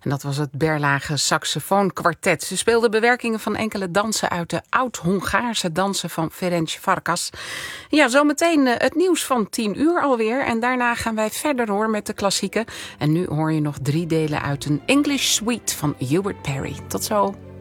En dat was het Berlage Saxofoonkwartet. Ze speelden bewerkingen van enkele dansen uit de oud-Hongaarse dansen van Ferenc Farkas. Ja, zometeen het nieuws van 10 uur alweer. En daarna gaan wij verder hoor met de klassieken. En nu hoor je nog 3 delen uit een English Suite van Hubert Parry. Tot zo.